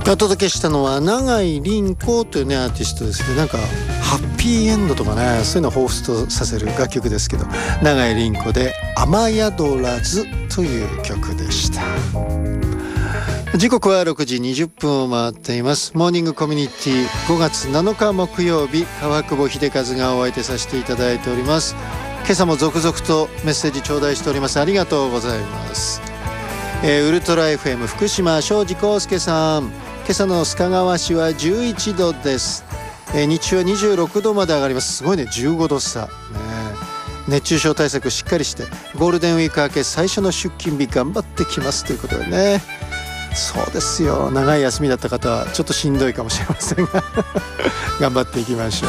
お届けしたのは永井凛子というねアーティストですけど、なんかハッピーエンドとかね、そういうのを彷彿とさせる楽曲ですけど、永井凛子で雨宿らずという曲でした。時刻は6時20分を回っています。モーニングコミュニティ5月7日木曜日、川久保秀和がお相手させていただいております。今朝も続々とメッセージ頂戴しております。ありがとうございます。ウルトラ FM 福島庄司康介さん、今朝の須賀川市は11度です。日中は26度まで上がります。すごいね、15度差、ね、熱中症対策しっかりしてゴールデンウィーク明け最初の出勤日頑張ってきますということでね。そうですよ、長い休みだった方はちょっとしんどいかもしれませんが頑張っていきましょ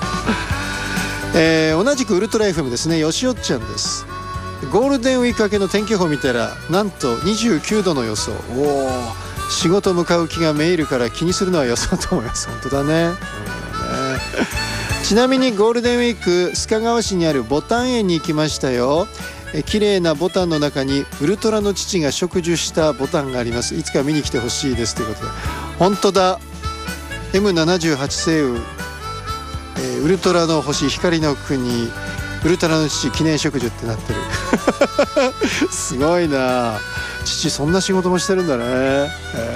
う。同じくウルトラ FM ですね、よしおっちゃんです。ゴールデンウィーク明けの天気予報見たらなんと29度の予想。おー、仕事向かう気がめいるから気にするのはよそうと思います。本当だね、ちなみにゴールデンウィーク須賀川市にあるボタン園に行きましたよ。綺麗なボタンの中にウルトラの父が植樹したボタンがあります。いつか見に来てほしいですということで、本当だ、 M78 星雲、ウルトラの星光の国ウルトラの父記念植樹ってなってるすごいな、父そんな仕事もしてるんだね。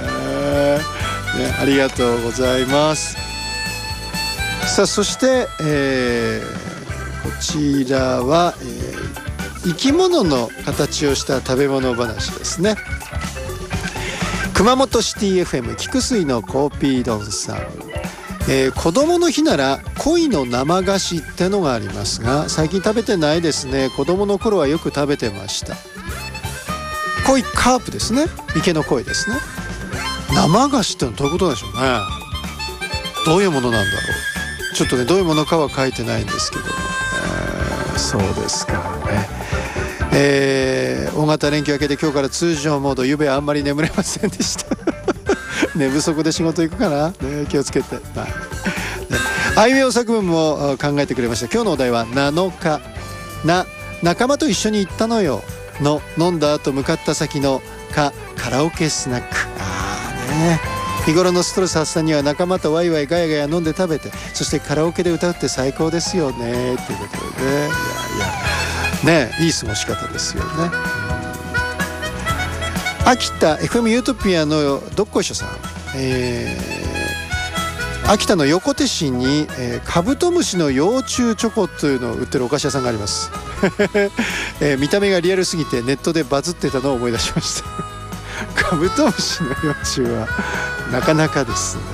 ありがとうございます。さあそして、こちらは、生き物の形をした食べ物話ですね。熊本シティ FM 菊水のコーピー丼さん、子供の日なら鯉の生菓子ってのがありますが最近食べてないですね。子供の頃はよく食べてました。鯉カープですね、池の鯉ですね。生菓子ってのはどういうことでしょうね。どういうものなんだろう。ちょっとね、どういうものかは書いてないんですけども、そうですからね。大型連休明けで今日から通常モード。ゆうべはあんまり眠れませんでした寝不足で仕事行くかな、ね、気をつけて、あいうえお作文も考えてくれました。今日のお題は7日な、仲間と一緒に行ったのよの、飲んだ後向かった先のカラオケスナック。日頃のストレス発散には仲間とワイワイガヤガヤ飲んで食べて、そしてカラオケで歌うって最高ですよねということでね。ね、いい過ごし方ですよね。秋田 FM ユートピアのどっこいしょさん、秋田の横手市に、カブトムシの幼虫チョコというのを売ってるお菓子屋さんがあります見た目がリアルすぎてネットでバズってたのを思い出しましたカブトムシの幼虫はなかなかですね。